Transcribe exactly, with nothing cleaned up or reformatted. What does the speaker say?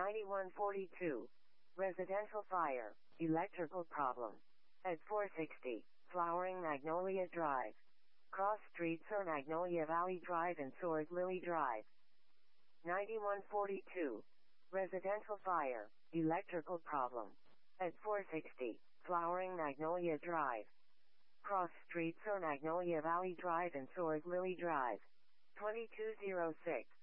ninety-one forty-two. Residential fire, electrical problem. At four sixty, Flowering Magnolia Drive. Cross streets are Magnolia Valley Drive and Sword Lily Drive. ninety-one forty-two. Residential fire, electrical problem. At four sixty, Flowering Magnolia Drive. Cross streets are Magnolia Valley Drive and Sword Lily Drive. twenty-two oh six.